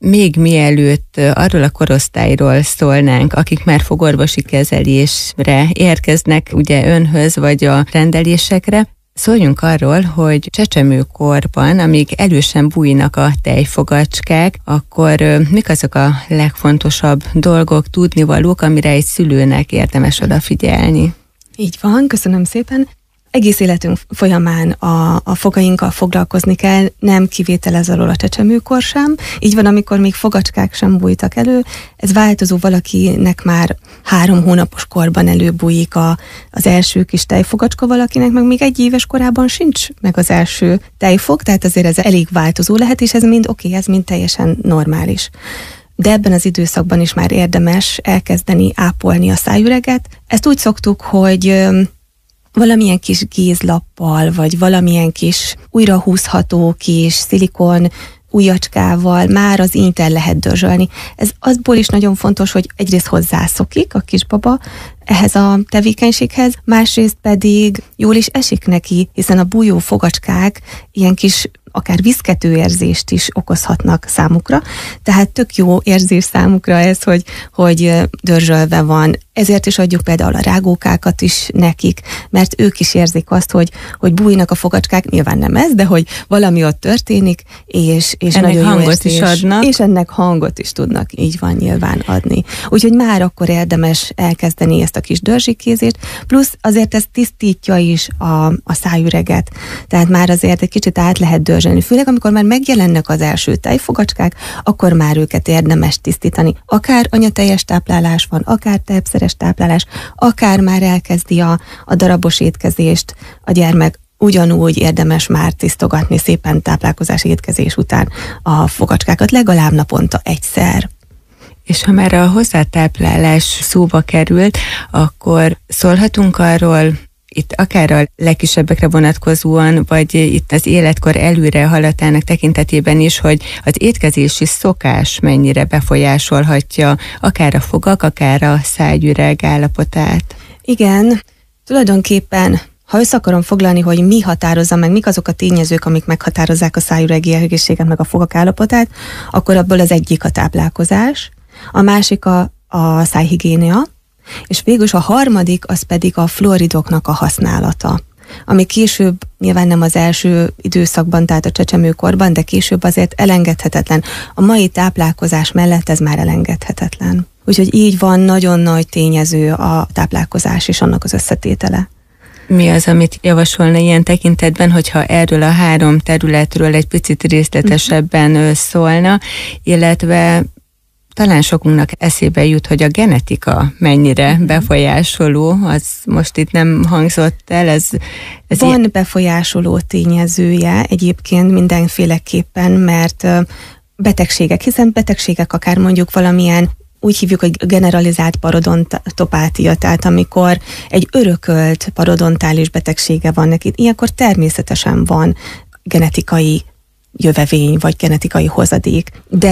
még mielőtt arról a korosztályról szólnánk, akik már fogorvosi kezelésre érkeznek ugye önhöz, vagy a rendelésekre, szóljunk arról, hogy csecsemőkorban, amíg elő sem bújnak a tejfogacskák, akkor mik azok a legfontosabb dolgok, tudnivalók, amire egy szülőnek érdemes odafigyelni? Így van, köszönöm szépen. Egész életünk folyamán a fogainkkal foglalkozni kell, nem kivétel ez alól a csecsemőkor sem. Így van, amikor még fogacskák sem bújtak elő. Ez változó, valakinek már 3 hónapos korban előbújik az első kis tejfogacska, valakinek meg még 1 éves korában sincs meg az első tejfog, tehát azért ez elég változó lehet, és ez mind oké, ez mind teljesen normális. De ebben az időszakban is már érdemes elkezdeni ápolni a szájüreget. Ezt úgy szoktuk, hogy valamilyen kis gézlappal, vagy valamilyen kis újrahúzható kis szilikon ujjacskával már az ínyt el lehet dörzsölni. Ez azból is nagyon fontos, hogy egyrészt hozzászokik a kisbaba ehhez a tevékenységhez, másrészt pedig jól is esik neki, hiszen a bújó fogacskák ilyen kis akár viszkető érzést is okozhatnak számukra, tehát tök jó érzés számukra ez, hogy dörzsölve van. Ezért is adjuk például a rágókákat is nekik, mert ők is érzik azt, hogy bújnak a fogacskák, nyilván nem ez, de hogy valami ott történik, és ennek nagyon jó hangot érzés, is adnak. És ennek hangot is tudnak, így van, nyilván adni. Úgyhogy már akkor érdemes elkezdeni ezt a kis dörzsikézést, plusz azért ez tisztítja is a szájüreget, tehát már azért egy kicsit át lehet dörzsölni, főleg amikor már megjelennek az első tejfogacskák, akkor már őket érdemes tisztítani. Akár anyateljes táplálás van, akár tejpszeres táplálás, akár már elkezdi a darabos étkezést a gyermek, ugyanúgy érdemes már tisztogatni szépen táplálkozási étkezés után a fogacskákat, legalább naponta egyszer. És ha már a hozzátáplálás szóba került, akkor szólhatunk arról, itt akár a legkisebbekre vonatkozóan, vagy itt az életkor előre haladásának tekintetében is, hogy az étkezési szokás mennyire befolyásolhatja akár a fogak, akár a szájüreg állapotát. Igen, tulajdonképpen, ha össze akarom foglalni, hogy mi határozza meg, mik azok a tényezők, amik meghatározzák a szájüregi egészséget, meg a fogak állapotát, akkor abból az egyik a táplálkozás, a másik a szájhigiénia, és végül a harmadik az pedig a fluoridoknak a használata, ami később, nyilván nem az első időszakban, tehát a csecsemőkorban, de később azért elengedhetetlen. A mai táplálkozás mellett ez már elengedhetetlen. Úgyhogy így van nagyon nagy tényező a táplálkozás és annak az összetétele. Mi az, amit javasolna ilyen tekintetben, hogyha erről a 3 területről egy picit részletesebben szólna, illetve talán sokunknak eszébe jut, hogy a genetika mennyire befolyásoló, az most itt nem hangzott el. Ez van befolyásoló tényezője egyébként mindenféleképpen, mert betegségek, hiszen betegségek akár mondjuk valamilyen, úgy hívjuk, hogy generalizált parodontopátia, tehát amikor egy örökölt parodontális betegsége van neki, ilyenkor természetesen van genetikai jövevény, vagy genetikai hozadék,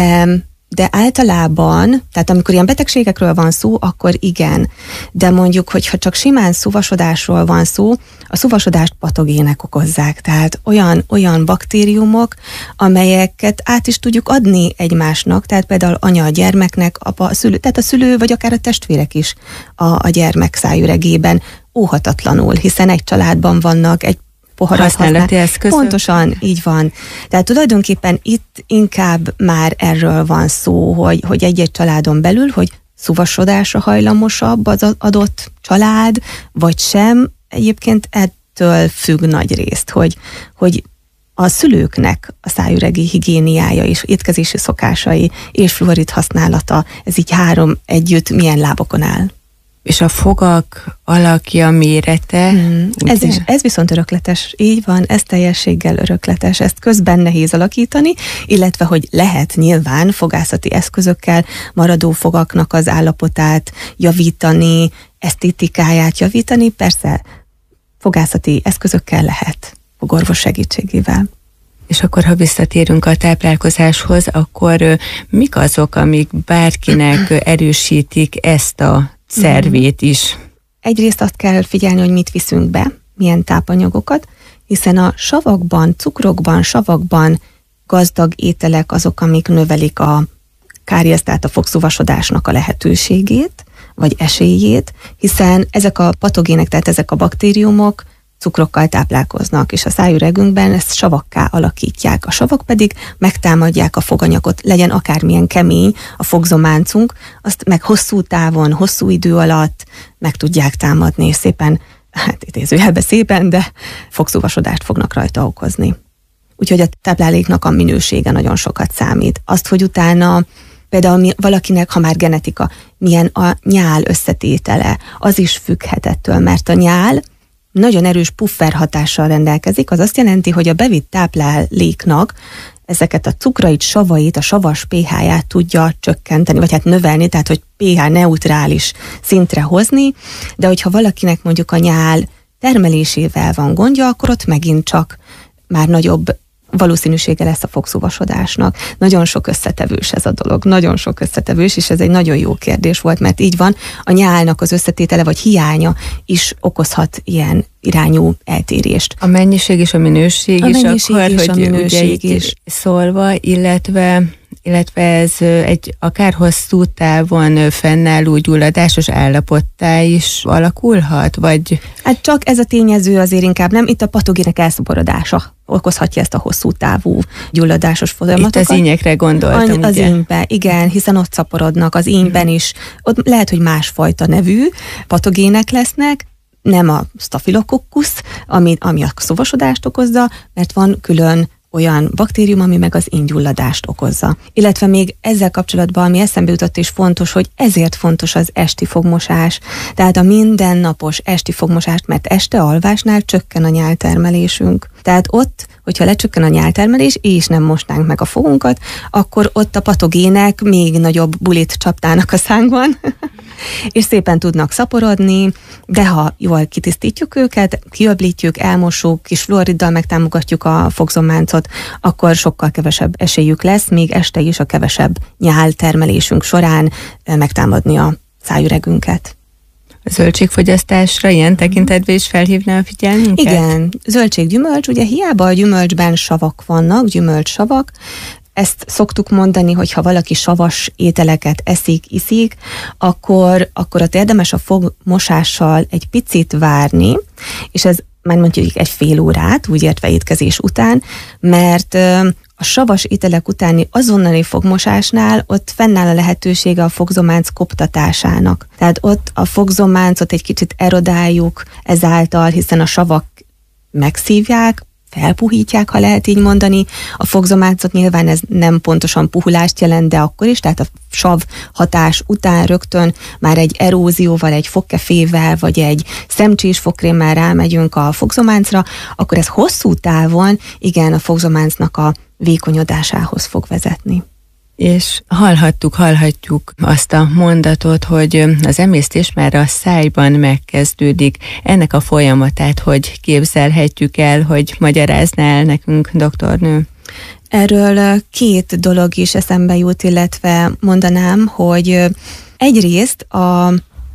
de általában, tehát amikor ilyen betegségekről van szó, akkor igen. De mondjuk, hogyha csak simán szuvasodásról van szó, a szuvasodást patogének okozzák. Tehát olyan baktériumok, amelyeket át is tudjuk adni egymásnak, tehát például anya a gyermeknek, apa a szülő, tehát a szülő vagy akár a testvérek is a gyermek szájüregében óhatatlanul, hiszen egy családban vannak, egy használati eszközök. Pontosan, így van. Tehát tulajdonképpen itt inkább már erről van szó, hogy egy-egy családon belül, hogy szuvasodásra hajlamosabb az adott család, vagy sem. Egyébként ettől függ nagy részt, hogy a szülőknek a szájüregi higiéniája és étkezési szokásai és fluorid használata, ez így 3 együtt milyen lábokon áll. És a fogak alakja, mérete? Ez viszont örökletes, így van, ez teljességgel örökletes, ezt közben nehéz alakítani, illetve hogy lehet nyilván fogászati eszközökkel maradó fogaknak az állapotát javítani, esztétikáját javítani, persze fogászati eszközökkel lehet, fogorvos segítségével. És akkor, ha visszatérünk a táplálkozáshoz, akkor mik azok, amik bárkinek erősítik ezt a szervét is? Egyrészt azt kell figyelni, hogy mit viszünk be, milyen tápanyagokat, hiszen a savakban, cukrokban, savakban gazdag ételek azok, amik növelik a káriesz, tehát a fogszúvasodásnak a lehetőségét, vagy esélyét, hiszen ezek a patogének, tehát ezek a baktériumok cukrokkal táplálkoznak, és a szájüregünkben ezt savakká alakítják. A savak pedig megtámadják a foganyagot, legyen akármilyen kemény a fogzománcunk, azt meg hosszú távon, hosszú idő alatt meg tudják támadni, és szépen, hát idézőjelben szépen, de fogszúvasodást fognak rajta okozni. Úgyhogy a tápláléknak a minősége nagyon sokat számít. Azt, hogy utána például valakinek, ha már genetika, milyen a nyál összetétele, az is függhet ettől, mert a nyál nagyon erős puffer hatással rendelkezik, az azt jelenti, hogy a bevitt tápláléknak ezeket a cukrait, savait, a savas pH-ját tudja csökkenteni, vagy hát növelni, tehát hogy pH neutrális szintre hozni, de hogyha valakinek mondjuk a nyál termelésével van gondja, akkor ott megint csak már nagyobb valószínűsége lesz a fogszúvasodásnak. Nagyon sok összetevős ez a dolog, nagyon sok összetevős, és ez egy nagyon jó kérdés volt, mert így van, a nyálnak az összetétele vagy hiánya is okozhat ilyen irányú eltérést. A mennyiség és a minőség a is mennyiség akkor, és hogy a minőség ugye is szólva, illetve ez egy akár hosszú távon fennálló gyulladásos állapottá is alakulhat, vagy? Hát csak ez a tényező azért inkább nem, itt a patogének elszaporodása okozhatja ezt a hosszú távú gyulladásos folyamatokat. Itt az ínyekre gondoltam, az ugye? ínybe, igen, hiszen ott szaporodnak, az ínyben is, ott lehet, hogy másfajta nevű patogének lesznek, nem a Staphylococcus, ami a szúvasodást okozza, mert van külön olyan baktérium, ami meg az ínygyulladást okozza. Illetve még ezzel kapcsolatban, ami eszembe jutott és fontos, hogy ezért fontos az esti fogmosás. Tehát a mindennapos esti fogmosást, mert este alvásnál csökken a nyáltermelésünk. Tehát ott, hogyha lecsökken a nyáltermelés, és nem mosnánk meg a fogunkat, akkor ott a patogének még nagyobb bulit csaptának a szánkban, és szépen tudnak szaporodni, de ha jól kitisztítjuk őket, kiöblítjük, elmossuk, kis fluoriddal megtámogatjuk a fogzománcot, akkor sokkal kevesebb esélyük lesz, még este is a kevesebb nyáltermelésünk során megtámadni a szájüregünket. A zöldségfogyasztásra ilyen tekintetben is felhívná a figyelmünket? Igen, zöldséggyümölcs, ugye hiába a gyümölcsben savak vannak, gyümölcssavak, ezt szoktuk mondani, hogy ha valaki savas ételeket iszik, akkor ott érdemes a fogmosással egy picit várni, és ez már mondjuk egy fél órát, úgy értve étkezés után, mert a savas ételek utáni azonnali fogmosásnál ott fennáll a lehetősége a fogzománc koptatásának. Tehát ott a fogzománcot egy kicsit erodáljuk ezáltal, hiszen a savak megszívják, felpuhítják, ha lehet így mondani. A fogzománcot nyilván ez nem pontosan puhulást jelent, de akkor is, tehát a sav hatás után rögtön már egy erózióval, egy fogkefével, vagy egy szemcsés fogkrémmel rámegyünk a fogzománcra, akkor ez hosszú távon igen a fogzománcnak a vékonyodásához fog vezetni. És hallhatjuk azt a mondatot, hogy az emésztés már a szájban megkezdődik. Ennek a folyamatát hogy képzelhetjük el, hogy magyarázná el nekünk, doktornő? Erről két dolog is eszembe jut, illetve mondanám, hogy egyrészt a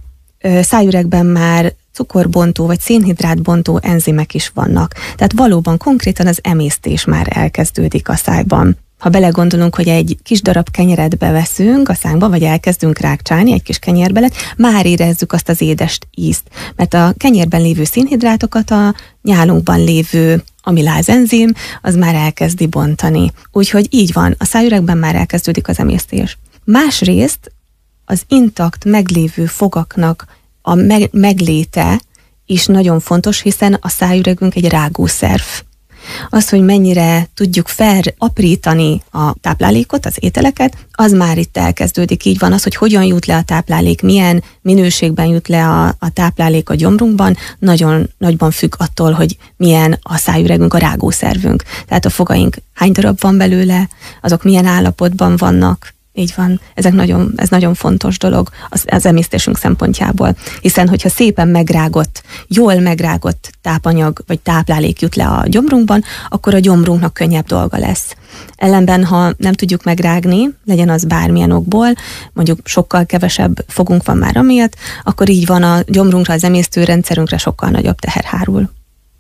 szájüregben már cukorbontó vagy szénhidrátbontó enzimek is vannak. Tehát valóban konkrétan az emésztés már elkezdődik a szájban. Ha belegondolunk, hogy egy kis darab kenyeret beveszünk a szánkba, vagy elkezdünk rákcsálni egy kis kenyérbelet, már érezzük azt az édes ízt, mert a kenyérben lévő szénhidrátokat a nyálunkban lévő amiláz enzim, az már elkezdi bontani. Úgyhogy így van, a szájüregben már elkezdődik az emésztés. Másrészt az intakt meglévő fogaknak a megléte is nagyon fontos, hiszen a szájüregünk egy rágószerv. Az, hogy mennyire tudjuk felaprítani a táplálékot, az ételeket, az már itt elkezdődik. Így van az, hogy hogyan jut le a táplálék, milyen minőségben jut le a táplálék a gyomrunkban, nagyon nagyban függ attól, hogy milyen a szájüregünk, a rágószervünk. Tehát a fogaink hány darab van belőle, azok milyen állapotban vannak. Így van, ez nagyon fontos dolog az emésztésünk szempontjából, hiszen hogyha szépen megrágott, jól megrágott tápanyag vagy táplálék jut le a gyomrunkban, akkor a gyomrunknak könnyebb dolga lesz. Ellenben, ha nem tudjuk megrágni, legyen az bármilyen okból, mondjuk sokkal kevesebb fogunk van már amiatt, akkor így van a gyomrunkra, az emésztőrendszerünkre sokkal nagyobb teher hárul.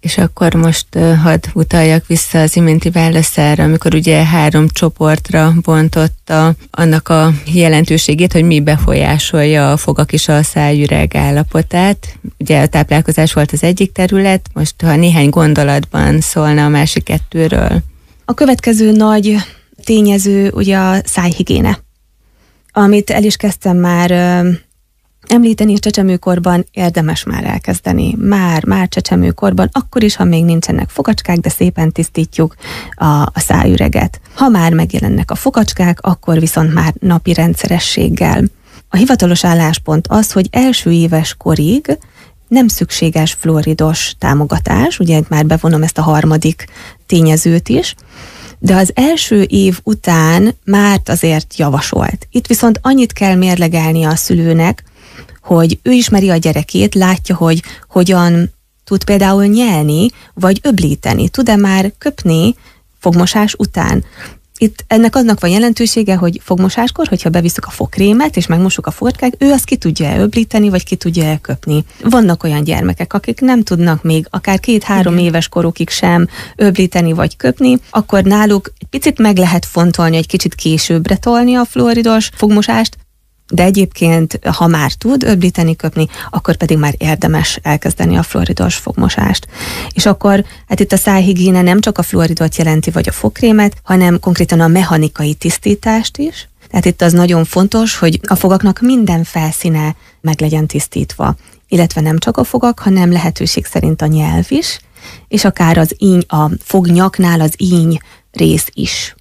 És akkor most hadd utaljak vissza az iménti válaszára, amikor ugye 3 csoportra bontotta annak a jelentőségét, hogy mi befolyásolja a fogak és a szájüreg állapotát. Ugye a táplálkozás volt az egyik terület, most ha néhány gondolatban szólna a másik 2-ről. A következő nagy tényező ugye a szájhigiéne, amit el is kezdtem már említeni, és csecsemőkorban érdemes már elkezdeni. Már csecsemőkorban, akkor is, ha még nincsenek fogacskák, de szépen tisztítjuk a szájüreget. Ha már megjelennek a fogacskák, akkor viszont már napi rendszerességgel. A hivatalos álláspont az, hogy első éves korig nem szükséges fluoridos támogatás, ugye már bevonom ezt a harmadik tényezőt is, de az első év után már azért javasolt. Itt viszont annyit kell mérlegelni a szülőnek, hogy ő ismeri a gyerekét, látja, hogy hogyan tud például nyelni, vagy öblíteni. Tud-e már köpni fogmosás után? Itt ennek aznak van jelentősége, hogy fogmosáskor, hogyha bevisszük a fogkrémet, és megmossuk a fogacskák, ő azt ki tudja öblíteni, vagy ki tudja köpni. Vannak olyan gyermekek, akik nem tudnak még akár 2-3 éves korukig sem öblíteni, vagy köpni, akkor náluk egy picit meg lehet fontolni, egy kicsit későbbre tolni a fluoridos fogmosást, de egyébként, ha már tud öblíteni, köpni, akkor pedig már érdemes elkezdeni a fluoridos fogmosást. És akkor, hát itt a szájhigiéne nem csak a fluoridot jelenti, vagy a fogkrémet, hanem konkrétan a mechanikai tisztítást is. Tehát itt az nagyon fontos, hogy a fogaknak minden felszíne meg legyen tisztítva. Illetve nem csak a fogak, hanem lehetőség szerint a nyelv is, és akár az íny, a fognyaknál az íny rész is.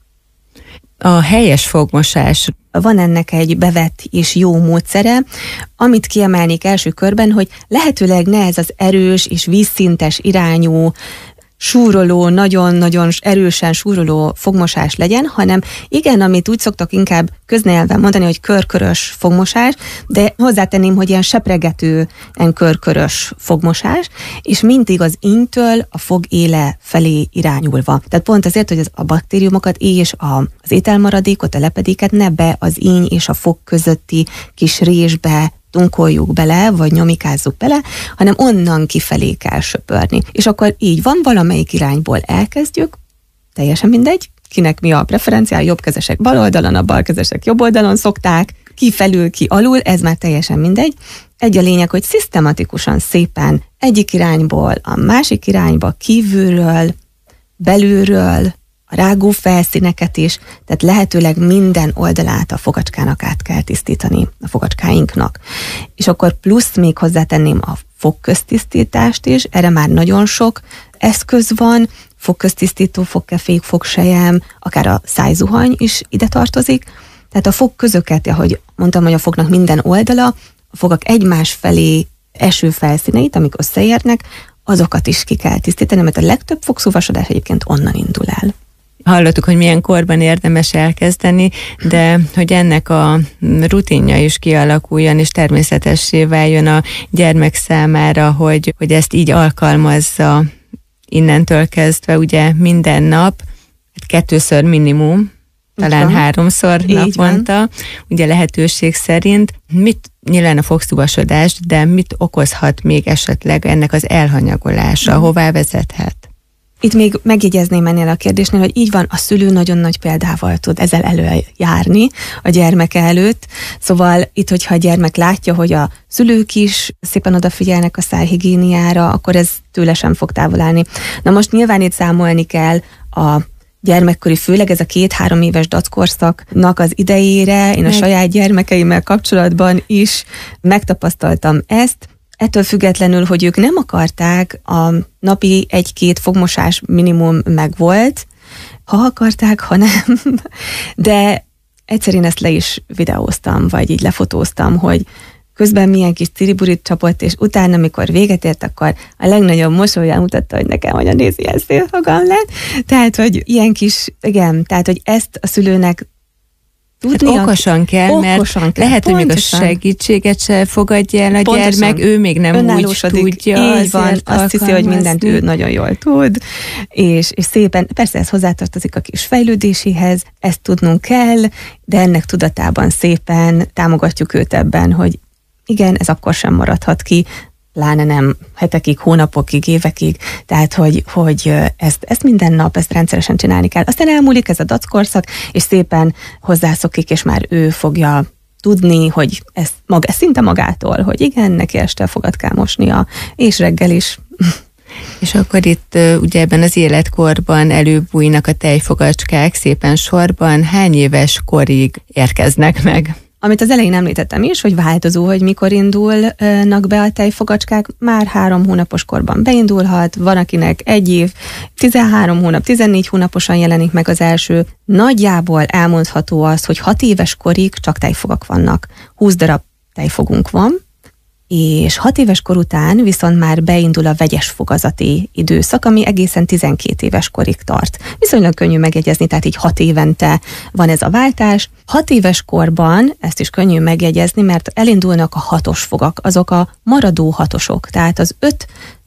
A helyes fogmosás. Van ennek egy bevett és jó módszere, amit kiemelnék első körben, hogy lehetőleg ne ez az erős és vízszintes irányú, súroló, nagyon-nagyon erősen súroló fogmosás legyen, hanem igen, amit úgy szoktak inkább köznyelven mondani, hogy körkörös fogmosás, de hozzátenném, hogy ilyen sepregető, ilyen körkörös fogmosás, és mindig az ínytől a fog éle felé irányulva. Tehát pont azért, hogy a baktériumokat és az ételmaradékot, a lepedéket ne be az íny és a fog közötti kis résbe tunkoljuk bele, vagy nyomikázzuk bele, hanem onnan kifelé kell söpörni. És akkor így van, valamelyik irányból elkezdjük, teljesen mindegy, kinek mi a preferenciája, jobbkezesek bal oldalon, a balkezesek jobb oldalon szokták, ki felül, ki alul, ez már teljesen mindegy. Egy a lényeg, hogy szisztematikusan szépen egyik irányból, a másik irányba, kívülről, belülről, a rágó felszíneket is, tehát lehetőleg minden oldalát a fogacskának át kell tisztítani, a fogacskáinknak. És akkor plusz még hozzátenném a fogköztisztítást is, erre már nagyon sok eszköz van, fogköztisztító, fogkefék, fogsejem, akár a szájzuhany is ide tartozik, tehát a fogközöket, ahogy mondtam, hogy a fognak minden oldala, a fogak egymás felé eső felszíneit, amik összeérnek, azokat is ki kell tisztítani, mert a legtöbb fogszúvasodás egyébként onnan indul el. Hallottuk, hogy milyen korban érdemes elkezdeni, de hogy ennek a rutinja is kialakuljon, és természetessé váljon a gyermek számára, hogy ezt így alkalmazza innentől kezdve, ugye minden nap, 2-ször minimum, talán 3-szor naponta, ugye lehetőség szerint. Mit nyilván a fogszúvasodás, de mit okozhat még esetleg ennek az elhanyagolása, hová vezethet? Itt még megjegyezném ennél a kérdésnél, hogy így van, a szülő nagyon nagy példával tud ezzel előjárni a gyermeke előtt. Szóval itt, hogyha a gyermek látja, hogy a szülők is szépen odafigyelnek a szájhigiéniára, akkor ez tőle sem fog távol állni. Na most nyilván itt számolni kell a gyermekkori, főleg ez a 2-3 éves dackorszaknak az idejére, én a saját gyermekeimmel kapcsolatban is megtapasztaltam ezt. Ettől függetlenül, hogy ők nem akarták, a napi 1-2 fogmosás minimum megvolt, ha akarták, ha nem, de egyszer én ezt le is videóztam, vagy így lefotóztam, hogy közben milyen kis ciriburit csapott, és utána, amikor véget ért, akkor a legnagyobb mosollyal mutatta, hogy nekem olyan néz, ilyen szép fogam lett. Tehát, hogy ilyen kis, igen, tehát, hogy ezt a szülőnek tudnia, hát okosan kell, mert lehet, hogy még a segítséget se fogadja el a gyermek, ő még nem úgy tudja. Így van, azt hiszi, hogy mindent ő nagyon jól tud, és szépen, persze ez hozzátartozik a kis fejlődéséhez, ezt tudnunk kell, de ennek tudatában szépen támogatjuk őt ebben, hogy igen, ez akkor sem maradhat ki, pláne nem hetekig, hónapokig, évekig, tehát hogy ezt minden nap, ezt rendszeresen csinálni kell. Aztán elmúlik ez a dackorszak, és szépen hozzászokik, és már ő fogja tudni, hogy ez szinte magától, hogy igen, neki este fogat kell mosnia, és reggel is. És akkor itt ugye ebben az életkorban előbújnak a tejfogacskák szépen sorban. Hány éves korig érkeznek meg? Amit az elején említettem is, hogy változó, hogy mikor indulnak be a tejfogacskák, már 3 hónapos korban beindulhat, van akinek 1 év, 13 hónap, 14 hónaposan jelenik meg az első. Nagyjából elmondható az, hogy 6 éves korig csak tejfogak vannak. 20 darab tejfogunk van, és 6 éves kor után viszont már beindul a vegyes fogazati időszak, ami egészen 12 éves korig tart. Viszonylag könnyű megjegyezni, tehát így 6 évente van ez a váltás. 6 éves korban ezt is könnyű megjegyezni, mert elindulnak a 6-os fogak, azok a maradó 6-osok, tehát az 5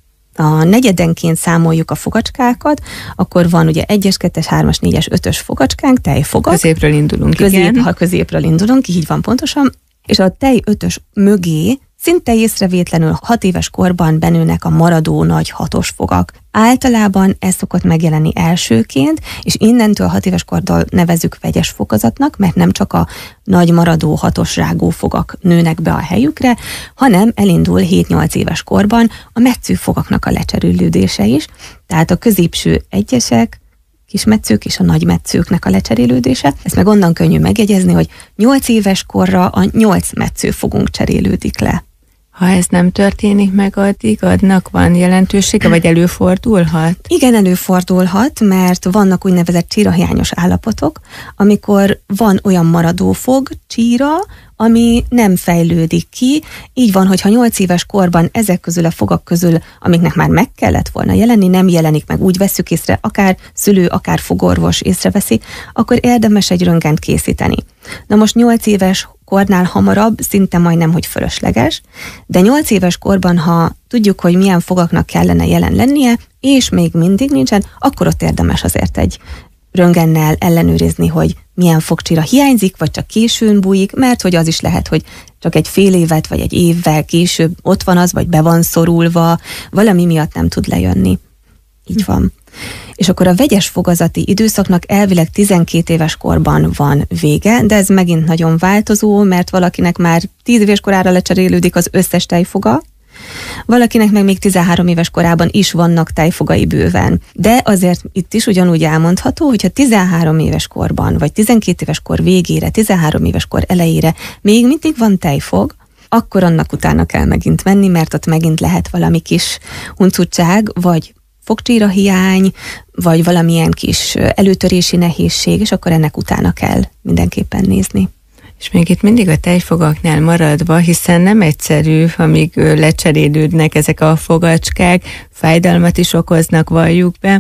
a negyedenként számoljuk a fogacskákat, akkor van ugye 1-es, 2-es, 3-as, 4-es, 5-ös fogacskánk, tejfogak. Középről indulunk, igen. Ha középről indulunk, így van pontosan, és a tej 5-ös mögé szinte észrevétlenül 6 éves korban benőnek a maradó nagy 6-os fogak. Általában ez szokott megjelenni elsőként, és innentől 6 éves kortól nevezzük vegyes fokozatnak, mert nem csak a nagy maradó 6-os rágófogak nőnek be a helyükre, hanem elindul 7-8 éves korban a metszőfogaknak a lecserélődése is, tehát a középső egyesek, kismetszők és a nagymetszőknek a lecserélődése. Ezt meg onnan könnyű megjegyezni, hogy 8 éves korra a 8 metszőfogunk cserélődik le. Ha ez nem történik meg addig, adnak van jelentősége, vagy előfordulhat? Igen, előfordulhat, mert vannak úgynevezett csírahiányos állapotok, amikor van olyan maradófog, csíra, ami nem fejlődik ki. Így van, hogyha 8 éves korban ezek közül a fogak közül, amiknek már meg kellett volna jelenni, nem jelenik meg, úgy vesszük észre, akár szülő, akár fogorvos észreveszi, akkor érdemes egy röntgent készíteni. Na most 8 éves kornál hamarabb szinte majdnem, hogy fölösleges, de 8 éves korban, ha tudjuk, hogy milyen fogaknak kellene jelen lennie, és még mindig nincsen, akkor ott érdemes azért egy röntgennel ellenőrizni, hogy milyen fogcsíra hiányzik, vagy csak későn bújik, mert hogy az is lehet, hogy csak egy fél évet, vagy egy évvel később ott van az, vagy be van szorulva, valami miatt nem tud lejönni. Így van. És akkor a vegyes fogazati időszaknak elvileg 12 éves korban van vége, de ez megint nagyon változó, mert valakinek már 10 éves korára lecserélődik az összes tejfoga, valakinek meg még 13 éves korában is vannak tejfogai bőven. De azért itt is ugyanúgy elmondható, hogyha 13 éves korban, vagy 12 éves kor végére, 13 éves kor elejére még mindig van tejfog, akkor annak utána kell megint menni, mert ott megint lehet valami kis huncutság, vagy fogcsíra hiány, vagy valamilyen kis előtörési nehézség, és akkor ennek utána kell mindenképpen nézni. És még itt mindig a tejfogaknál maradva, hiszen nem egyszerű, amíg lecserélődnek ezek a fogacskák, fájdalmat is okoznak, valljuk be,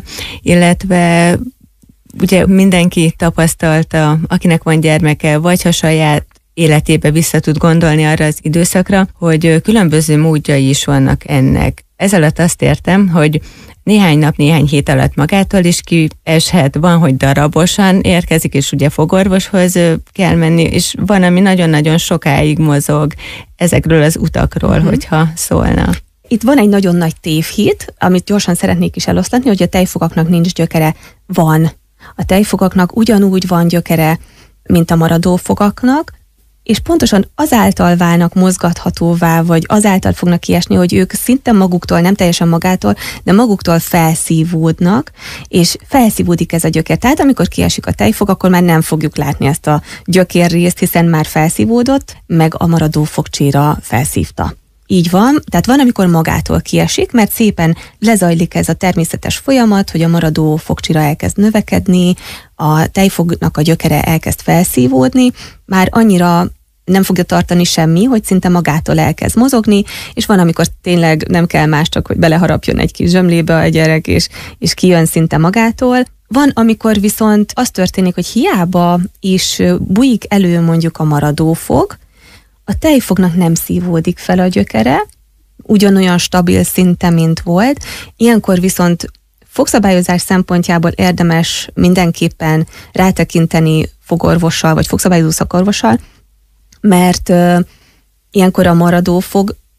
illetve ugye mindenki tapasztalta, akinek van gyermeke, vagy ha saját életébe vissza tud gondolni arra az időszakra, hogy különböző módjai is vannak ennek. Ez alatt azt értem, hogy néhány nap, néhány hét alatt magától is kieshet, van, hogy darabosan érkezik, és ugye fogorvoshoz kell menni, és van, ami nagyon-nagyon sokáig mozog ezekről az utakról, hogyha szólna. Itt van egy nagyon nagy tévhit, amit gyorsan szeretnék is eloszlatni, hogy a tejfogaknak nincs gyökere. Van. A tejfogaknak ugyanúgy van gyökere, mint a maradó fogaknak, és pontosan azáltal válnak mozgathatóvá, vagy azáltal fognak kiesni, hogy ők szinte maguktól, nem teljesen magától, de maguktól felszívódnak, és felszívódik ez a gyökér. Tehát amikor kiesik a tejfog, akkor már nem fogjuk látni ezt a gyökérrészt, hiszen már felszívódott, meg a maradó fogcsíra felszívta. Így van, tehát van, amikor magától kiesik, mert szépen lezajlik ez a természetes folyamat, hogy a maradó fogcsíra elkezd növekedni, a tejfognak a gyökere elkezd felszívódni, már annyira nem fogja tartani semmi, hogy szinte magától elkezd mozogni, és van, amikor tényleg nem kell más, csak hogy beleharapjon egy kis zsömlébe a gyerek, és kijön szinte magától. Van, amikor viszont az történik, hogy hiába is bújik elő mondjuk a maradó fog, a tejfognak nem szívódik fel a gyökere, ugyanolyan stabil szinten, mint volt. Ilyenkor viszont fogszabályozás szempontjából érdemes mindenképpen rátekinteni fogorvossal, vagy fogszabályozó szakorvossal, mert ilyenkor a maradó fog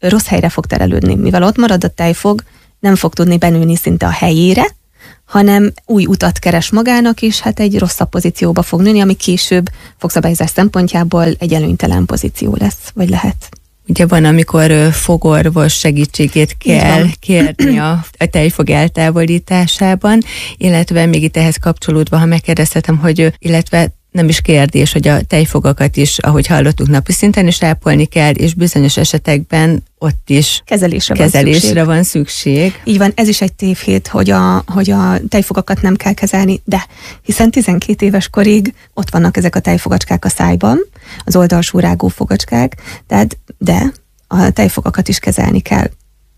rossz helyre fog terelődni. Mivel ott marad a tejfog, nem fog tudni benőni szinte a helyére, hanem új utat keres magának, és hát egy rosszabb pozícióba fog nőni, ami később fogszabályozás szempontjából egy előnytelen pozíció lesz, vagy lehet. Ugye van, amikor fogorvos segítségét kell kérni a tejfog eltávolításában, illetve még itt ehhez kapcsolódva, ha megkérdezhetem, hogy illetve nem is kérdés, hogy a tejfogakat is, ahogy hallottuk, napi szinten is ápolni kell, és bizonyos esetekben ott is kezelésre van szükség. Így van, ez is egy tévhit, hogy a tejfogakat nem kell kezelni, de hiszen 12 éves korig ott vannak ezek a tejfogacskák a szájban, az oldalsó rágó fogacskák, de a tejfogakat is kezelni kell.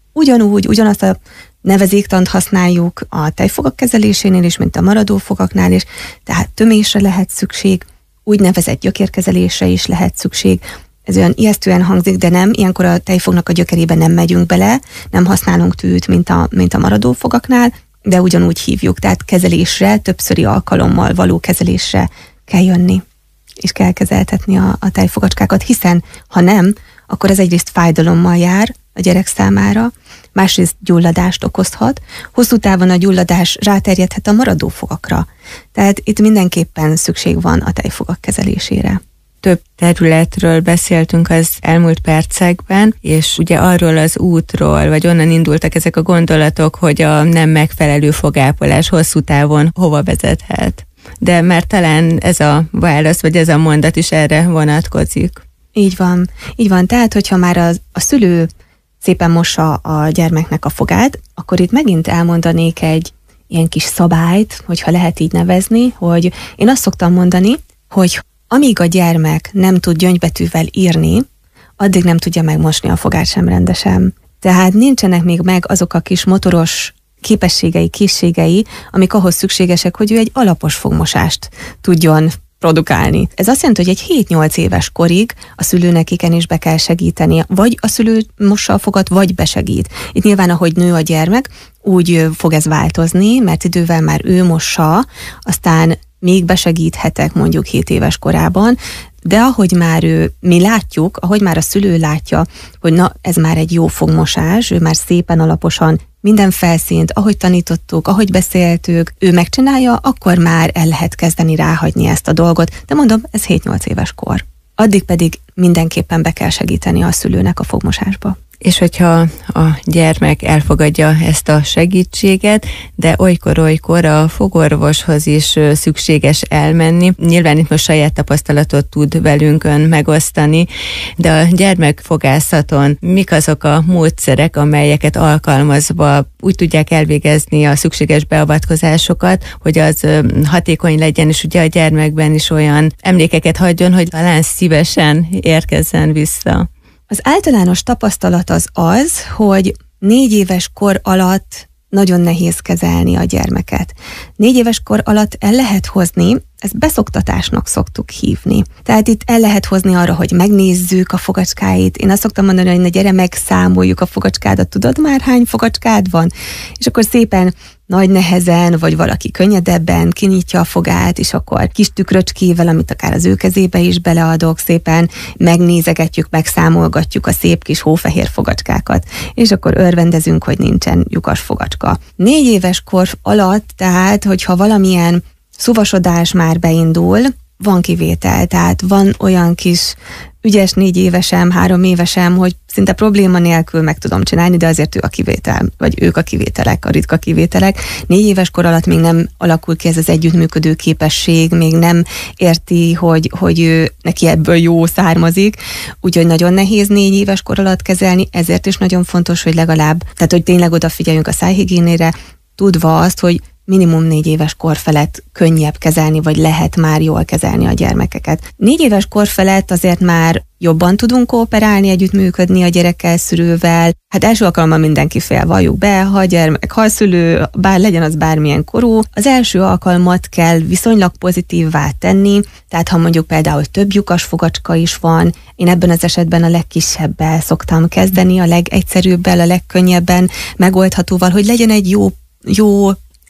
Ugyanazt a nevezéktant használjuk a tejfogak kezelésénél is, mint a maradó fogaknál is, tehát tömésre lehet szükség, úgynevezett gyökérkezelésre is lehet szükség. Ez olyan ijesztően hangzik, de nem, ilyenkor a tejfognak a gyökerébe nem megyünk bele, nem használunk tűt, mint a maradó fogaknál, de ugyanúgy hívjuk, tehát kezelésre, többszöri alkalommal való kezelésre kell jönni, és kell kezeltetni a tejfogacskákat, hiszen ha nem, akkor ez egyrészt fájdalommal jár a gyerek számára, másrészt gyulladást okozhat, hosszú távon a gyulladás ráterjedhet a maradó fogakra. Tehát itt mindenképpen szükség van a tejfogak kezelésére. Több területről beszéltünk az elmúlt percekben, és ugye arról az útról, vagy onnan indultak ezek a gondolatok, hogy a nem megfelelő fogápolás hosszú távon hova vezethet. De már talán ez a válasz, vagy ez a mondat is erre vonatkozik. Így van. Tehát, hogyha már a szülő szépen mossa a gyermeknek a fogát, akkor itt megint elmondanék egy ilyen kis szabályt, hogyha lehet így nevezni, hogy én azt szoktam mondani, hogy amíg a gyermek nem tud gyöngybetűvel írni, addig nem tudja megmosni a fogát sem rendesen. Tehát nincsenek még meg azok a kis motoros képességei, készségei, amik ahhoz szükségesek, hogy ő egy alapos fogmosást tudjon produkálni. Ez azt jelenti, hogy egy 7-8 éves korig a szülőnek igenis be kell segítenie, vagy a szülő mossa a fogat, vagy besegít. Itt nyilván, ahogy nő a gyermek, úgy fog ez változni, mert idővel már ő mossa, aztán még besegíthetek mondjuk 7 éves korában, de ahogy már mi látjuk, ahogy már a szülő látja, hogy na, ez már egy jó fogmosás, ő már szépen alaposan minden felszínt, ahogy tanítottuk, ahogy beszéltük, ő megcsinálja, akkor már el lehet kezdeni ráhagyni ezt a dolgot. De mondom, ez 7-8 éves kor. Addig pedig mindenképpen be kell segíteni a szülőnek a fogmosásba. És hogyha a gyermek elfogadja ezt a segítséget, de olykor a fogorvoshoz is szükséges elmenni. Nyilván itt most saját tapasztalatot tud velünk ön megosztani, de a gyermekfogászaton mik azok a módszerek, amelyeket alkalmazva úgy tudják elvégezni a szükséges beavatkozásokat, hogy az hatékony legyen, és ugye a gyermekben is olyan emlékeket hagyjon, hogy talán szívesen érkezzen vissza. Az általános tapasztalat az, hogy 4 éves kor alatt nagyon nehéz kezelni a gyermeket. 4 éves kor alatt el lehet hozni, ezt beszoktatásnak szoktuk hívni. Tehát itt el lehet hozni arra, hogy megnézzük a fogacskáit. Én azt szoktam mondani, hogy gyere, megszámoljuk a fogacskádat, tudod már hány fogacskád van? És akkor szépen nagy nehezen, vagy valaki könnyedebben kinyitja a fogát, és akkor kis tükröcskével, amit akár az ő kezébe is beleadok, szépen megnézegetjük, megszámolgatjuk a szép kis hófehér fogacskákat, és akkor örvendezünk, hogy nincsen lyukas fogacska. 4 éves kor alatt, tehát, hogyha valamilyen szuvasodás már beindul, van kivétel, tehát van olyan kis ügyes 4 évesem, 3 évesem, hogy szinte probléma nélkül meg tudom csinálni, de azért ő a kivétel, vagy ők a kivételek, a ritka kivételek. 4 éves kor alatt még nem alakul ki ez az együttműködő képesség, még nem érti, hogy ő, neki ebből jó származik, úgyhogy nagyon nehéz 4 éves kor alatt kezelni, ezért is nagyon fontos, hogy legalább, tehát hogy tényleg odafigyeljünk a szájhigiénére, tudva azt, hogy minimum 4 éves kor felett könnyebb kezelni, vagy lehet már jól kezelni a gyermekeket. 4 éves kor felett azért már jobban tudunk kooperálni, együttműködni a gyerekkel, szülővel. Hát első alkalommal mindenki fél, valljuk be, ha a gyermek, ha a szülő, bár legyen az bármilyen korú, az első alkalmat kell viszonylag pozitívvá tenni, tehát ha mondjuk például több lyukas fogacska is van, én ebben az esetben a legkisebbel szoktam kezdeni, a legegyszerűbbel, a legkönnyebben megoldhatóval, hogy legyen egy jó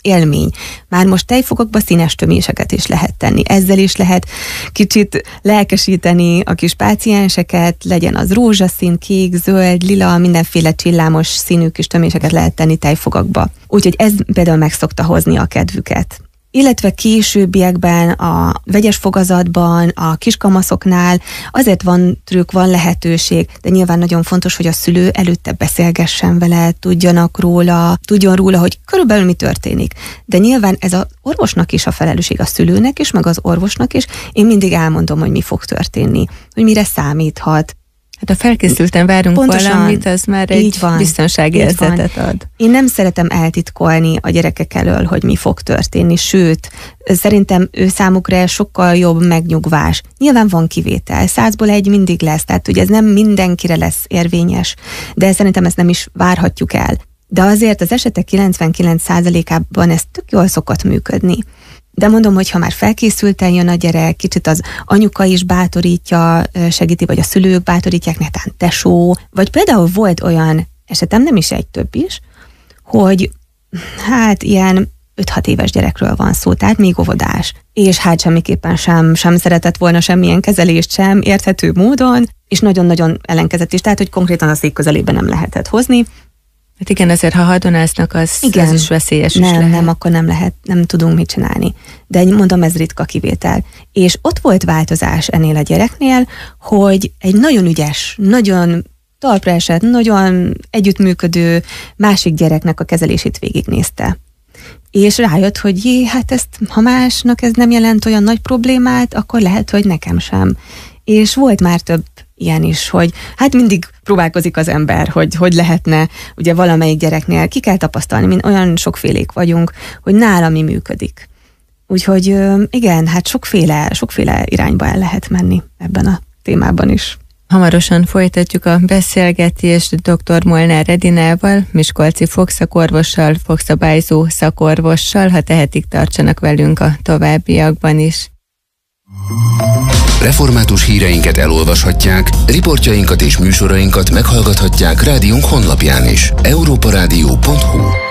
élmény. Már most tejfogakba színes töméseket is lehet tenni. Ezzel is lehet kicsit lelkesíteni a kis pácienseket, legyen az rózsaszín, kék, zöld, lila, mindenféle csillámos színű kis töméseket lehet tenni tejfogakba. Úgyhogy ez például meg szokta hozni a kedvüket. Illetve későbbiekben a vegyes fogazatban, a kiskamaszoknál azért van trükk, van lehetőség, de nyilván nagyon fontos, hogy a szülő előtte beszélgessen vele, tudjon róla, hogy körülbelül mi történik. De nyilván ez az orvosnak is a felelősség, a szülőnek is, meg az orvosnak is. Én mindig elmondom, hogy mi fog történni, hogy mire számíthat. Hát ha felkészülten várunk pontosan, valamit, az már egy biztonságérzetet ad. Én nem szeretem eltitkolni a gyerekek elől, hogy mi fog történni, sőt, szerintem ő számukra sokkal jobb megnyugvás. Nyilván van kivétel, 100-ból 1 mindig lesz, tehát ugye ez nem mindenkire lesz érvényes, de szerintem ezt nem is várhatjuk el. De azért az esetek 99%-ában ez tök jól szokott működni. De mondom, hogy ha már felkészülten jön a gyerek, kicsit az anyuka is bátorítja, segíti, vagy a szülők bátorítják, netán tesó, vagy például volt olyan esetem, nem is egy, több is, hogy hát ilyen 5-6 éves gyerekről van szó, tehát még óvodás, és hát semmiképpen sem szeretett volna semmilyen kezelést sem, érthető módon, és nagyon-nagyon ellenkezett is, tehát hogy konkrétan a szék közelében nem lehetett hozni. Hát igen, azért ha hadonáznak, az is veszélyes is lehet. Nem, akkor nem lehet, nem tudunk mit csinálni. De mondom, ez ritka kivétel. És ott volt változás ennél a gyereknél, hogy egy nagyon ügyes, nagyon talpra esett, nagyon együttműködő másik gyereknek a kezelését végignézte. És rájött, hogy hát ezt, ha másnak ez nem jelent olyan nagy problémát, akkor lehet, hogy nekem sem. És volt már több ilyen is, hogy hát mindig próbálkozik az ember, hogy lehetne, ugye valamelyik gyereknél ki kell tapasztalni, mint olyan sokfélék vagyunk, hogy nála mi működik. Úgyhogy igen, hát sokféle irányba el lehet menni ebben a témában is. Hamarosan folytatjuk a beszélgetést dr. Molnár Edinával, miskolci fogszakorvossal, fogszabályzó szakorvossal, ha tehetik, tartsanak velünk a továbbiakban is. Református híreinket elolvashatják, riportjainkat és műsorainkat meghallgathatják rádiónk honlapján is. europaradio.hu